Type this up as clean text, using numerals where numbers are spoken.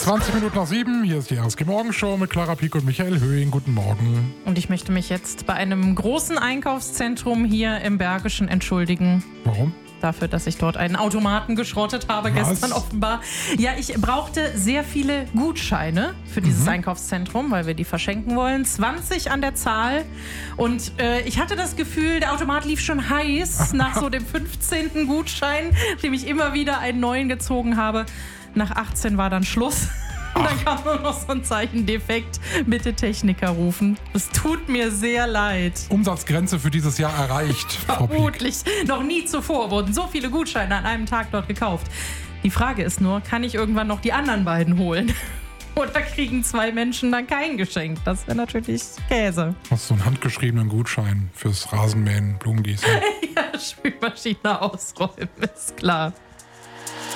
20 Minuten nach 7, hier ist die RSG Morgenshow mit Clara Pieck und Michael Höhing. Guten Morgen. Und ich möchte mich jetzt bei einem großen Einkaufszentrum hier im Bergischen entschuldigen. Warum? Dafür, dass ich dort einen Automaten geschrottet habe gestern offenbar. Ja, ich brauchte sehr viele Gutscheine für dieses Einkaufszentrum, weil wir die verschenken wollen. 20 an der Zahl. Und ich hatte das Gefühl, der Automat lief schon heiß nach so dem 15. Gutschein, nachdem ich immer wieder einen neuen gezogen habe. Nach 18 war dann Schluss. Und dann kam nur noch so ein Zeichendefekt. Bitte Techniker rufen. Es tut mir sehr leid. Umsatzgrenze für dieses Jahr erreicht, Frau Pieck. Vermutlich. Noch nie zuvor wurden so viele Gutscheine an einem Tag dort gekauft. Die Frage ist nur, kann ich irgendwann noch die anderen beiden holen? Oder kriegen 2 Menschen dann kein Geschenk? Das wäre natürlich Käse. Hast du einen handgeschriebenen Gutschein fürs Rasenmähen, Blumengießen? Ja, Spülmaschine ausräumen, ist klar.